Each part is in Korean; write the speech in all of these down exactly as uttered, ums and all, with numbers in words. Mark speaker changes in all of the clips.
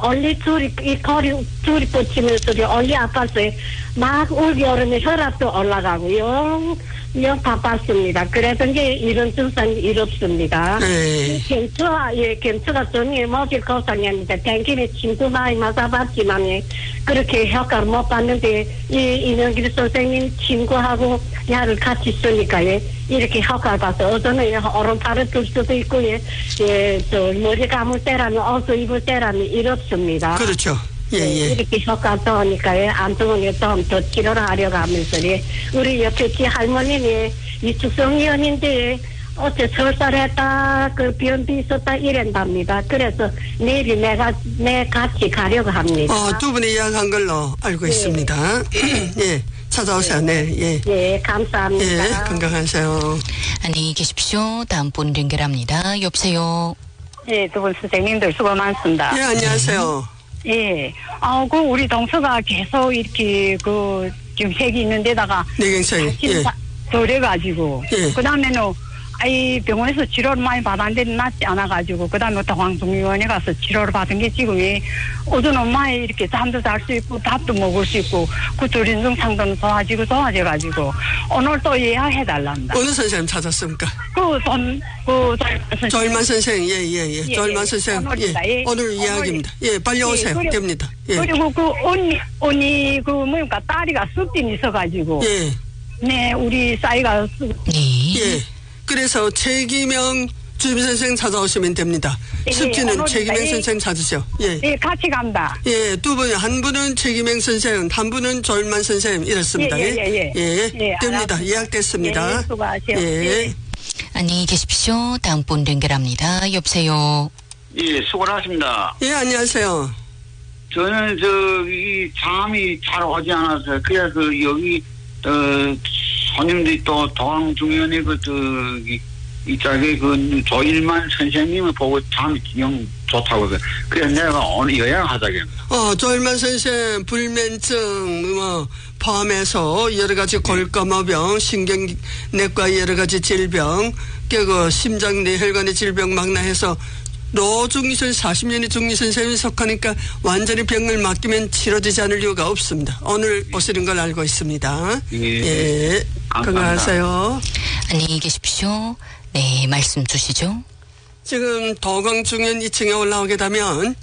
Speaker 1: 얼리 줄이 이 거리 줄이 뻗치면서 얼리 아팠어요. 막 울기 어른의 혈압도 올라가고요. 영 바빴습니다. 그래서 이제 이런 증상이 이렇습니다.
Speaker 2: 네.
Speaker 1: kiểm tra, 예, kiểm tra 전에 모질 거상이었는데, 댕기는 친구 많이 맞아봤지만, 그렇게 효과를 못 봤는데, 이, 이명길 선생님 친구하고 야를 같이 쓰니까, 예, 이렇게 효과를 봐서, 어제는 오른팔을 들 수도 있고, 예, 예, 저, 머리 감을 때라면, 옷을 입을 때라면 이렇습니다.
Speaker 2: 그렇죠. 예, 예.
Speaker 1: 이렇게 효과 좋으니까, 예, 안정원에 좀 더 치료를 하려고 하면서, 예, 우리 옆에 지 할머니는 이축성위원인데, 어째 설사했다, 그 변비 있었다 이랬답니다. 그래서 내일 내가, 내 같이 가려고 합니다.
Speaker 2: 어, 두 분이 예약한 걸로 알고
Speaker 1: 네.
Speaker 2: 있습니다. 예. 찾아오세요. 네. 예.
Speaker 1: 예, 감사합니다.
Speaker 2: 예, 건강하세요.
Speaker 3: 안녕히 계십시오. 다음 분 연결합니다. 여보세요.
Speaker 4: 예, 두 분 선생님들 수고 많습니다.
Speaker 2: 예, 안녕하세요.
Speaker 4: 예. 아, 그 우리 동서가 계속 이렇게 그 지금 색이 있는 데다가
Speaker 2: 뇌경색. 예.
Speaker 4: 덜해가지고
Speaker 2: 예.
Speaker 4: 그 다음에는 아이 병원에서 치료를 많이 받았는데 낫지 않아가지고 그 다음에 도광중의원에 가서 치료를 받은 게 지금이 오전 많이 이렇게 잠도 잘 수 있고 밥도 먹을 수 있고 그 조린 증상도 좋아지고 좋아져가지고 오늘 또 예약해달랍니다.
Speaker 2: 어느 선생님 찾았습니까?
Speaker 4: 그돈 그 선생님.
Speaker 2: 조일만 선생, 예, 예, 예.
Speaker 4: 예,
Speaker 2: 조일만
Speaker 4: 예.
Speaker 2: 선생,
Speaker 4: 오늘입니다.
Speaker 2: 예.
Speaker 4: 예.
Speaker 2: 오늘 이야기입니다. 예, 빨리 오세요.
Speaker 4: 예, 그리고,
Speaker 2: 됩니다. 예.
Speaker 4: 그리고 그 언니, 언니, 그 뭐니까 딸이가 습진이 있어가지고.
Speaker 2: 예.
Speaker 4: 네, 우리 싸이가.
Speaker 3: 네.
Speaker 2: 예. 그래서 최기명 주임선생 찾아오시면 됩니다.
Speaker 4: 예,
Speaker 2: 숙지는
Speaker 4: 오늘입니다.
Speaker 2: 최기명
Speaker 4: 예.
Speaker 2: 선생 찾으세요. 예.
Speaker 4: 예, 같이 간다.
Speaker 2: 예, 두 분, 한 분은 최기명 선생, 한 분은 조일만 선생님, 이렇습니다.
Speaker 4: 예, 예, 예.
Speaker 2: 예,
Speaker 4: 예,
Speaker 2: 됩니다.
Speaker 4: 알았습니다.
Speaker 2: 예약됐습니다.
Speaker 4: 예, 수고하세요.
Speaker 2: 예.
Speaker 4: 예.
Speaker 3: 안녕히 계십시오. 다음 분 연결합니다. 여보세요.
Speaker 5: 예, 수고하십니다.
Speaker 2: 예, 안녕하세요.
Speaker 5: 저는 저이 잠이 잘 오지 않아서 그래서 그 여기 어 손님들이 또 도항중의원의 그 저기 이쪽에 그 조일만 선생님을 보고 잠이 영 좋다고 그래. 그래서 내가 오늘 요약하자겠네.
Speaker 2: 어, 조일만 선생 불면증 뭐 포함해서 여러 가지 골감호병, 신경내과 여러 가지 질병, 그 심장 내혈관의 질병 막 나해서 노중이선 사십 년의 중이 선생님이 속하니까 완전히 병을 맡기면 치료되지 않을 이유가 없습니다. 오늘 오시는 걸 알고 있습니다.
Speaker 5: 예.
Speaker 2: 예. 건강하세요.
Speaker 3: 안녕히 계십시오. 네, 말씀 주시죠.
Speaker 2: 지금 도광중현 이 층에 올라오게 되면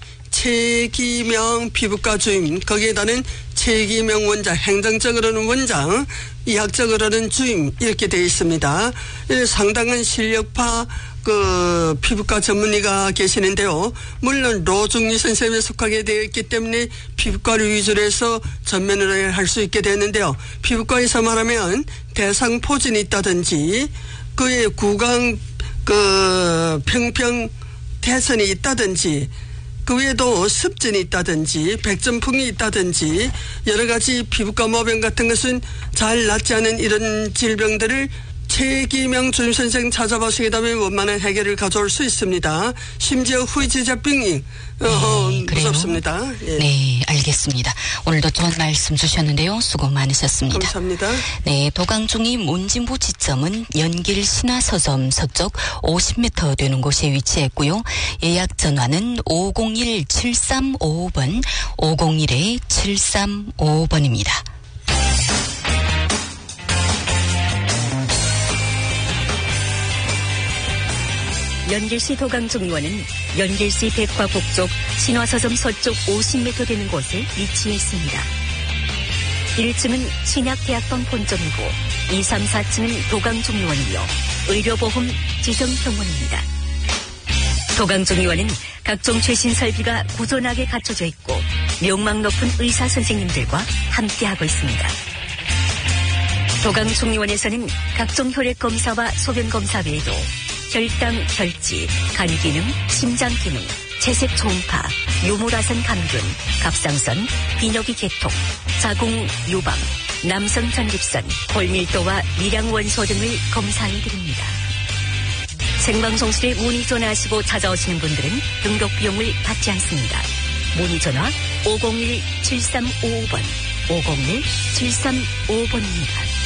Speaker 2: 최기명 피부과 주임, 거기에다는 최기명 원장, 행정적으로는 원장, 의학적으로는 주임 이렇게 되어 있습니다. 상당한 실력파 그 피부과 전문의가 계시는데요. 물론 로중리 선생님에 속하게 되어 있기 때문에 피부과를 위주로 해서 전면을 할 수 있게 되는데요. 피부과에서 말하면 대상포진이 있다든지 그의 구강 그 평평 태선이 있다든지 그 외에도 습진이 있다든지 백전풍이 있다든지 여러 가지 피부과 모병 같은 것은 잘 낫지 않은 이런 질병들을 최기명 주임선생 찾아보시게 되면 원만한 해결을 가져올 수 있습니다. 심지어 후유제자병이 네, 어, 무섭습니다. 예.
Speaker 3: 네, 알겠습니다. 오늘도 좋은 말씀 주셨는데요. 수고 많으셨습니다.
Speaker 2: 감사합니다.
Speaker 3: 네, 도광중이 문진부 지점은 연길 신화서점 서쪽 오십 미터 되는 곳에 위치했고요. 예약 전화는 오공일 칠삼오오 번, 오공일 칠삼오오 번입니다.
Speaker 6: 연길시 도강중의원은 연길시 백화북쪽 신화서점 서쪽 오십 미터 되는 곳에 위치해 있습니다. 일 층은 신약대학병 본점이고 이, 삼, 사 층은 도강중의원이며 의료보험 지정병원입니다. 도강중의원은 각종 최신 설비가 구전하게 갖춰져 있고 명망 높은 의사 선생님들과 함께하고 있습니다. 도강중의원에서는 각종 혈액 검사와 소변 검사 외에도 혈당, 혈지, 간 기능, 심장 기능, 채색 초음파, 요모라선 감균, 갑상선, 비뇨기 개통, 자궁 유방, 남성 전립선, 골밀도와 미량 원소 등을 검사해 드립니다. 생방송실에 문의 전화하시고 찾아오시는 분들은 등록 비용을 받지 않습니다. 문의 전화 오공일 칠삼오오 번, 오공일 칠삼오오 번입니다.